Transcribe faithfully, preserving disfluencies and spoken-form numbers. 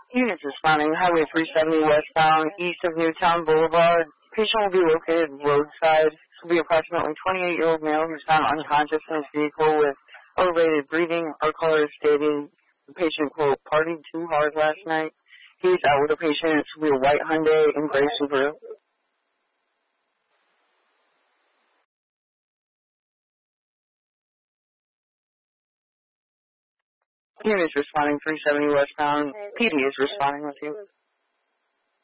Units responding, Highway three seventy westbound, east of Newtown Boulevard. Patient will be located roadside. This will be approximately twenty-eight-year-old male who's found unconscious in his vehicle with elevated breathing. Our caller is stating the patient, quote, partied too hard last night. He's out with the patient. This will be a white Hyundai and gray Subaru. Units responding, three seventy westbound. P D is responding with you.